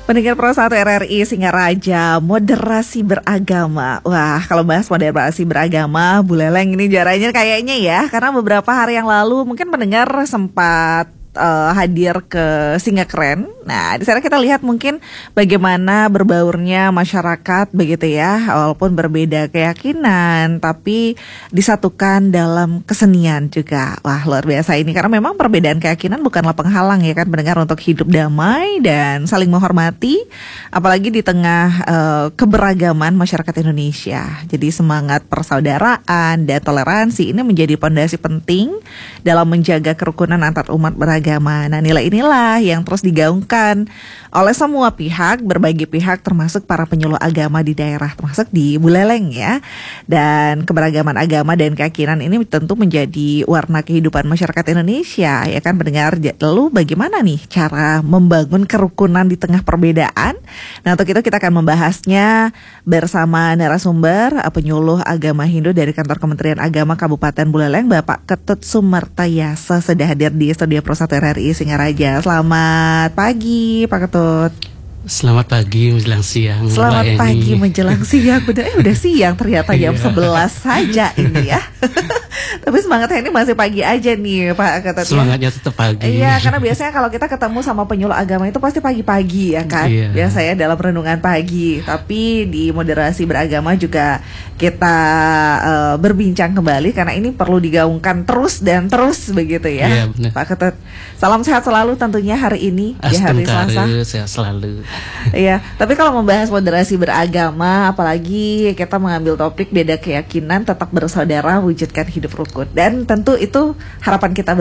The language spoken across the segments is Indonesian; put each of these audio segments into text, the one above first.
Pendengar Pro 1 RRI Singaraja, moderasi beragama. Wah, kalau bahas moderasi beragama, Bu Leleng ini juaranya kayaknya ya. Karena beberapa hari yang lalu mungkin pendengar sempat hadir ke Singakren. Nah, di sana kita lihat mungkin bagaimana berbaurnya masyarakat begitu ya, walaupun berbeda keyakinan, tapi disatukan dalam kesenian juga. Wah, luar biasa ini karena memang perbedaan keyakinan bukanlah penghalang ya kan pendengar untuk hidup damai dan saling menghormati, apalagi di tengah keberagaman masyarakat Indonesia. Jadi semangat persaudaraan dan toleransi ini menjadi pondasi penting dalam menjaga kerukunan antar umat beragama. Nah, nilai inilah yang terus digaungkan oleh semua pihak, berbagai pihak termasuk para penyuluh agama di daerah, termasuk di Buleleng ya. Dan keberagaman agama dan keyakinan ini tentu menjadi warna kehidupan masyarakat Indonesia, ya kan pendengar. Lalu bagaimana nih cara membangun kerukunan di tengah perbedaan? Nah, untuk itu kita akan membahasnya bersama narasumber penyuluh agama Hindu dari Kantor Kementerian Agama Kabupaten Buleleng, Bapak Ketut Sumartayasa, sudah hadir di studio Pro 1 RRI Singaraja. Selamat pagi Pak Ketut. Selamat pagi menjelang siang. Selamat pagi menjelang siang. Udah siang ternyata jam 11 saja ini ya. Tapi semangatnya ini masih pagi aja nih Pak Ketut. Semangatnya tetap pagi. Iya, karena biasanya kalau kita ketemu sama penyuluh agama itu pasti pagi-pagi ya kan. Iya. Biasanya dalam renungan pagi. Tapi di moderasi beragama juga kita berbincang kembali karena ini perlu digaungkan terus dan terus begitu ya. Iya, benar. Pak Ketut. Salam sehat selalu tentunya hari ini di hari Selasa. Sehat selalu. Iya, tapi kalau membahas moderasi beragama, apalagi kita mengambil topik beda keyakinan, tetap bersaudara, wujudkan hidup rukun. Dan tentu itu harapan kita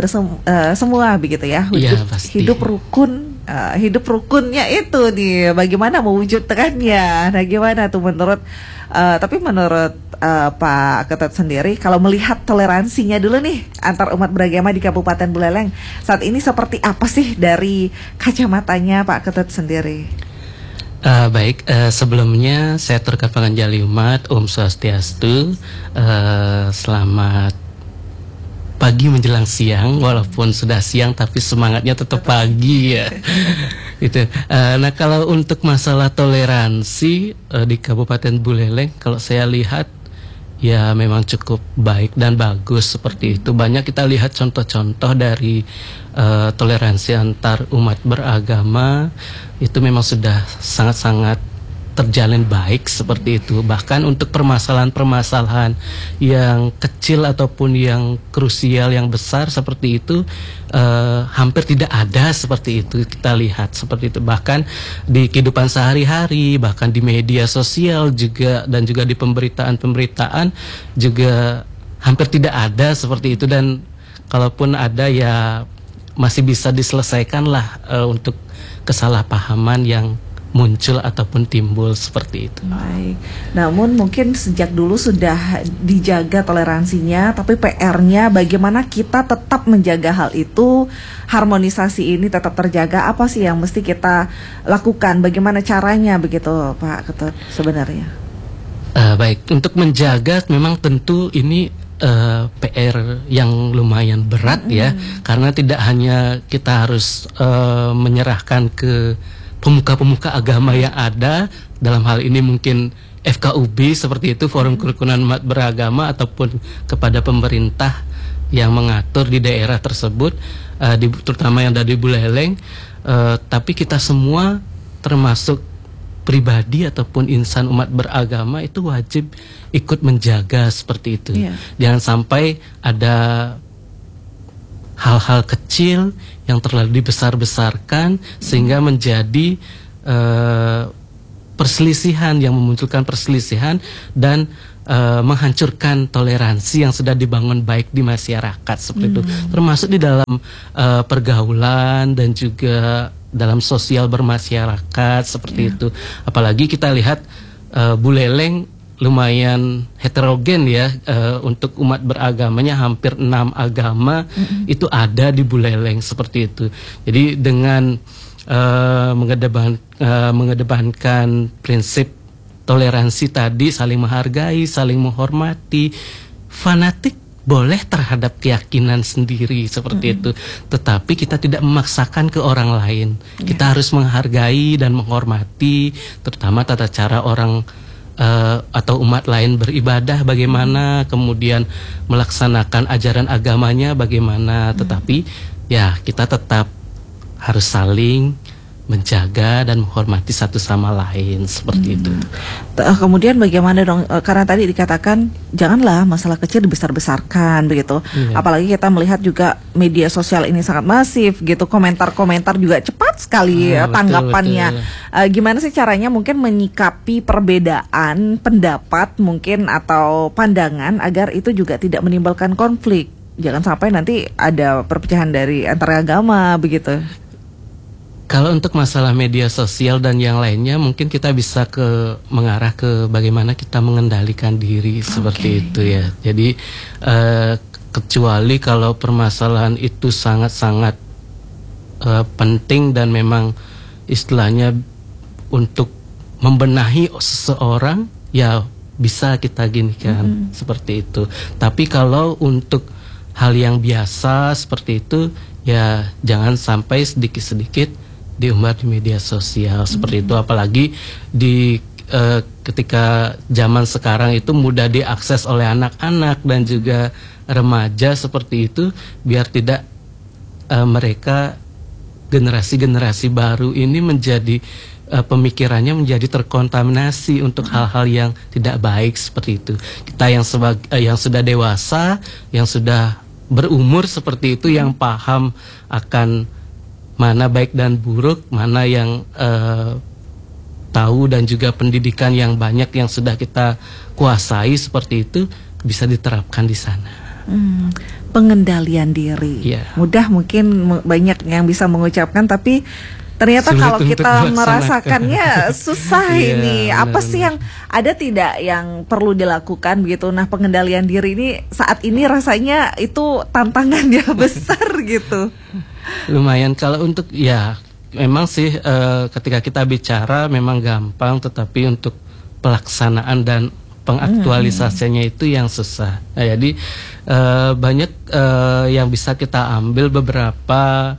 semua begitu ya. Iya, pasti. Hidup rukun, hidup rukunnya itu nih, bagaimana mewujudkannya. Nah, gimana tuh menurut Pak Ketut sendiri, kalau melihat toleransinya dulu nih antar umat beragama di Kabupaten Buleleng saat ini seperti apa sih dari kacamatanya Pak Ketut sendiri? Baik, sebelumnya saya turut penganjali umat, Om Swastiastu. Selamat pagi menjelang siang, walaupun sudah siang tapi semangatnya tetap pagi ya. Gitu. Nah, kalau untuk masalah toleransi di Kabupaten Buleleng, kalau saya lihat ya memang cukup baik dan bagus seperti itu. Banyak kita lihat contoh-contoh dari toleransi antar umat beragama itu memang sudah sangat-sangat terjalin baik seperti itu. Bahkan untuk permasalahan-permasalahan yang kecil ataupun yang krusial, yang besar seperti itu hampir tidak ada seperti itu kita lihat seperti itu. Bahkan di kehidupan sehari-hari, bahkan di media sosial juga, dan juga di pemberitaan-pemberitaan juga hampir tidak ada seperti itu. Dan kalaupun ada ya masih bisa diselesaikan lah untuk kesalahpahaman yang muncul ataupun timbul seperti itu. Baik. Namun mungkin sejak dulu sudah dijaga toleransinya, tapi PR-nya bagaimana kita tetap menjaga hal itu, harmonisasi ini tetap terjaga. Apa sih yang mesti kita lakukan? Bagaimana caranya begitu Pak Ketut sebenarnya? Baik, untuk menjaga memang tentu ini PR yang lumayan berat ya, karena tidak hanya kita harus menyerahkan ke pemuka-pemuka agama yang ada, dalam hal ini mungkin FKUB seperti itu, Forum Kerukunan Umat Beragama, ataupun kepada pemerintah yang mengatur di daerah tersebut, terutama yang dari Buleleng, tapi kita semua termasuk pribadi ataupun insan umat beragama itu wajib ikut menjaga seperti itu. Jangan sampai ada hal-hal kecil yang terlalu dibesar-besarkan sehingga menjadi perselisihan, yang memunculkan perselisihan dan menghancurkan toleransi yang sudah dibangun baik di masyarakat seperti itu, termasuk di dalam pergaulan dan juga dalam sosial bermasyarakat seperti itu. Apalagi kita lihat Buleleng lumayan heterogen ya, untuk umat beragamanya hampir 6 agama itu ada di Buleleng seperti itu. Jadi dengan mengedepankan prinsip toleransi tadi, saling menghargai, saling menghormati, fanatik boleh terhadap keyakinan sendiri seperti itu, tetapi kita tidak memaksakan ke orang lain. Kita harus menghargai dan menghormati, terutama tata cara orang atau umat lain beribadah bagaimana, kemudian melaksanakan ajaran agamanya bagaimana, tetapi ya kita tetap harus saling menjaga dan menghormati satu sama lain seperti itu. Kemudian bagaimana dong, karena tadi dikatakan janganlah masalah kecil dibesar-besarkan begitu. Apalagi kita melihat juga media sosial ini sangat masif gitu, komentar-komentar juga cepat sekali tanggapannya. Betul. Gimana sih caranya mungkin menyikapi perbedaan pendapat mungkin atau pandangan agar itu juga tidak menimbulkan konflik? Jangan sampai nanti ada perpecahan dari antara agama begitu. Kalau untuk masalah media sosial dan yang lainnya, mungkin kita bisa mengarah ke bagaimana kita mengendalikan diri seperti itu ya. Jadi kecuali kalau permasalahan itu sangat-sangat penting dan memang istilahnya untuk membenahi seseorang, ya bisa kita ginikan seperti itu. Tapi kalau untuk hal yang biasa seperti itu, ya jangan sampai sedikit-sedikit diumbar di media sosial seperti itu, apalagi di ketika zaman sekarang itu mudah diakses oleh anak-anak dan juga remaja seperti itu, biar tidak mereka generasi-generasi baru ini menjadi pemikirannya menjadi terkontaminasi untuk hal-hal yang tidak baik seperti itu. Kita yang sudah dewasa, yang sudah berumur seperti itu, yang paham akan mana baik dan buruk, mana yang tahu dan juga pendidikan yang banyak yang sudah kita kuasai seperti itu, bisa diterapkan di sana. Pengendalian diri, mudah mungkin banyak yang bisa mengucapkan, tapi ternyata sulit kalau kita merasakannya susah ini. Apa sih yang ada tidak yang perlu dilakukan begitu? Nah, pengendalian diri ini saat ini rasanya itu tantangannya besar gitu. Lumayan kalau untuk ya memang sih ketika kita bicara memang gampang, tetapi untuk pelaksanaan dan pengaktualisasinya itu yang susah. Nah, jadi banyak yang bisa kita ambil, beberapa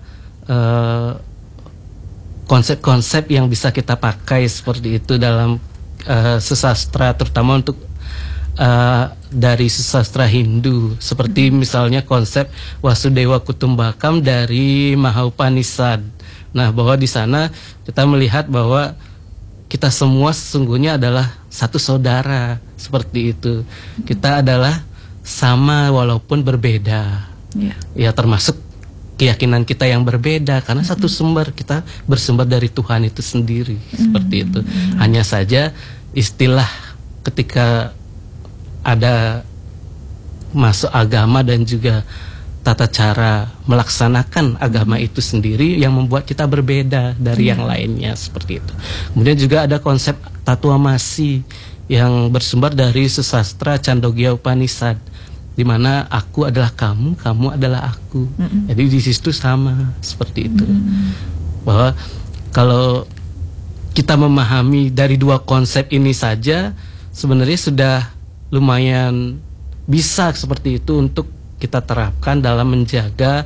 konsep-konsep yang bisa kita pakai seperti itu dalam sastra, terutama untuk dari sastra Hindu, seperti misalnya konsep Wasudewa Kutumbakam dari Mahaupanisad. Nah, bahwa di sana kita melihat bahwa kita semua sesungguhnya adalah satu saudara seperti itu. Kita adalah sama walaupun berbeda. Ya, termasuk keyakinan kita yang berbeda, karena satu sumber, kita bersumber dari Tuhan itu sendiri seperti itu. Hanya saja istilah ketika ada masuk agama dan juga tata cara melaksanakan agama itu sendiri yang membuat kita berbeda dari yang lainnya seperti itu. Kemudian juga ada konsep Tatuamasi yang bersumber dari sastra Chandogya Upanishad, di mana aku adalah kamu, kamu adalah aku. Jadi di situ sama seperti itu. Bahwa kalau kita memahami dari dua konsep ini saja, sebenarnya sudah lumayan bisa seperti itu untuk kita terapkan dalam menjaga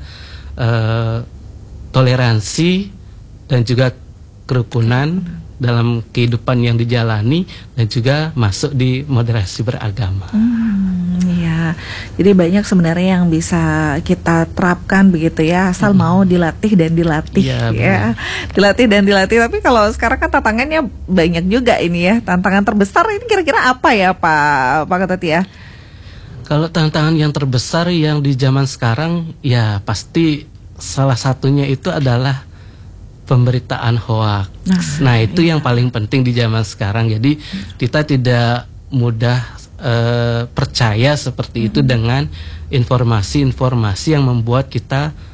toleransi dan juga kerukunan dalam kehidupan yang dijalani, dan juga masuk di moderasi beragama. Ya, jadi banyak sebenarnya yang bisa kita terapkan begitu ya, asal mau dilatih dan dilatih ya, dilatih dan dilatih. Tapi kalau sekarang kan tantangannya banyak juga ini ya. Tantangan terbesar ini kira-kira apa ya Pak Ketut ya? Kalau tantangan yang terbesar yang di zaman sekarang, ya pasti salah satunya itu adalah pemberitaan hoaks. Nah, itu yang paling penting di zaman sekarang. Jadi kita tidak mudah percaya seperti itu dengan informasi-informasi yang membuat kita